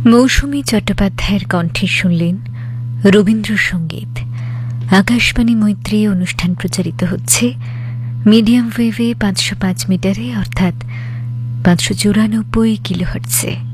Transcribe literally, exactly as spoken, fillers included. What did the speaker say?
মৌসুমী চট্টোপাধ্যায়ের কণ্ঠে শুনলেন রবীন্দ্রসঙ্গীত। আকাশবাণী মৈত্রী অনুষ্ঠান প্রচারিত হচ্ছে মিডিয়াম ওয়েভে পাঁচশো পাঁচ মিটারে, অর্থাৎ পাঁচশো চুরানব্বই কিলোহার্টজে।